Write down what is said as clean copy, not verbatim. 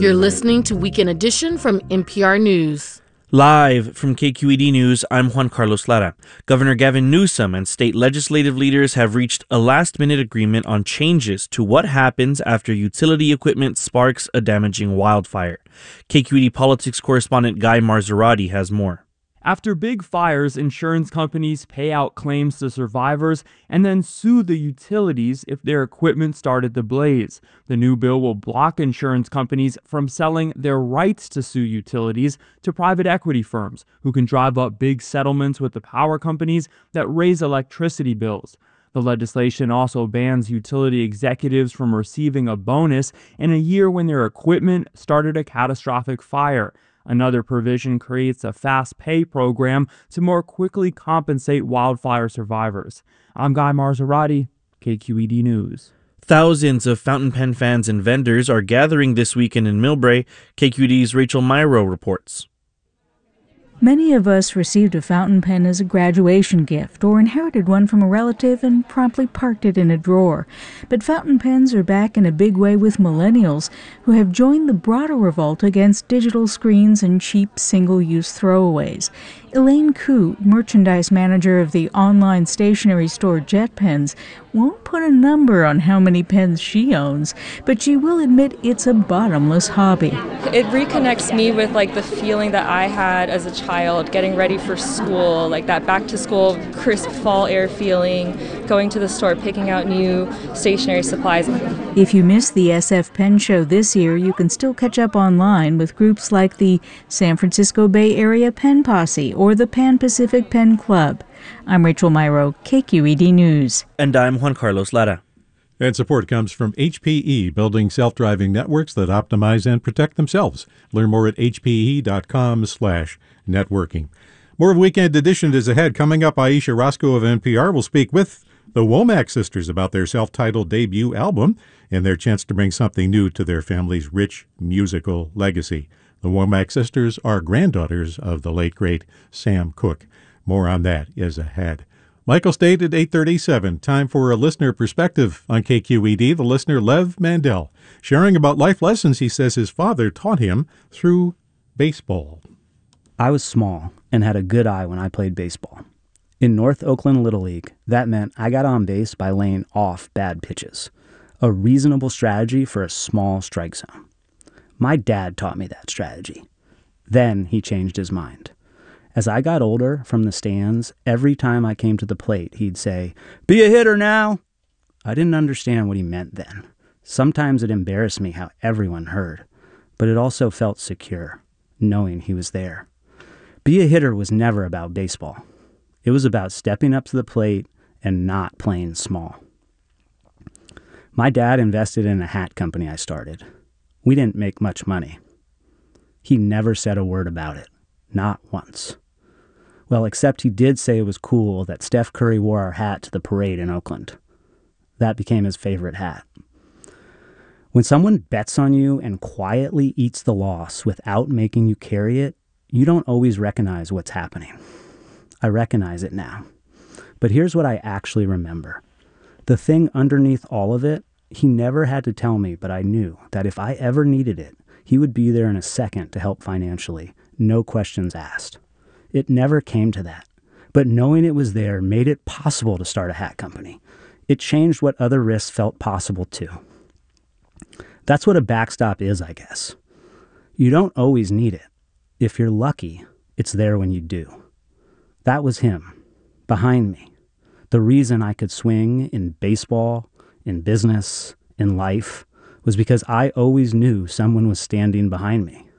You're listening to Weekend Edition from NPR News. Live from KQED News, I'm Juan Carlos Lara. Governor Gavin Newsom and state legislative leaders have reached a last-minute agreement on changes to what happens after utility equipment sparks a damaging wildfire. KQED politics correspondent Guy Marzorati has more. After big fires, insurance companies pay out claims to survivors and then sue the utilities if their equipment started to blaze. The new bill will block insurance companies from selling their rights to sue utilities to private equity firms who can drive up big settlements with the power companies that raise electricity bills. The legislation also bans utility executives from receiving a bonus in a year when their equipment started a catastrophic fire. Another provision creates a fast pay program to more quickly compensate wildfire survivors. I'm Guy Marzorati, KQED News. Thousands of fountain pen fans and vendors are gathering this weekend in Millbrae. KQED's Rachel Myro reports. Many of us received a fountain pen as a graduation gift or inherited one from a relative and promptly parked it in a drawer. But fountain pens are back in a big way with millennials who have joined the broader revolt against digital screens and cheap single-use throwaways. Elaine Koo, merchandise manager of the online stationery store JetPens, won't put a number on how many pens she owns, but she will admit it's a bottomless hobby. It reconnects me with the feeling that I had as a child, getting ready for school, that back to school crisp fall air feeling, going to the store, picking out new stationery supplies. If you missed the SF Pen Show this year, you can still catch up online with groups like the San Francisco Bay Area Pen Posse or the Pan Pacific Pen Club. I'm Rachel Myro, KQED News. And I'm Juan Carlos Lara. And support comes from HPE, building self-driving networks that optimize and protect themselves. Learn more at hpe.com/networking. More of Weekend Edition is ahead. Coming up, Aisha Roscoe of NPR will speak with the Womack sisters about their self-titled debut album and their chance to bring something new to their family's rich musical legacy. The Womack sisters are granddaughters of the late, great Sam Cooke. More on that is ahead. Michael State at 8:37. Time for a listener perspective on KQED. The listener, Lev Mandel, sharing about life lessons he says his father taught him through baseball. I was small and had a good eye when I played baseball. In North Oakland Little League, that meant I got on base by laying off bad pitches, a reasonable strategy for a small strike zone. My dad taught me that strategy. Then he changed his mind. As I got older, from the stands, every time I came to the plate, he'd say, "Be a hitter now!" I didn't understand what he meant then. Sometimes it embarrassed me how everyone heard, but it also felt secure, knowing he was there. Be a hitter was never about baseball. It was about stepping up to the plate and not playing small. My dad invested in a hat company I started. We didn't make much money. He never said a word about it, not once. Well, except he did say it was cool that Steph Curry wore our hat to the parade in Oakland. That became his favorite hat. When someone bets on you and quietly eats the loss without making you carry it, you don't always recognize what's happening. I recognize it now. But here's what I actually remember. The thing underneath all of it, he never had to tell me, but I knew that if I ever needed it, he would be there in a second to help financially, no questions asked. It never came to that, but knowing it was there made it possible to start a hat company. It changed what other risks felt possible too. That's what a backstop is, I guess. You don't always need it. If you're lucky, it's there when you do. That was him, behind me. The reason I could swing in baseball, in business, in life, was because I always knew someone was standing behind me.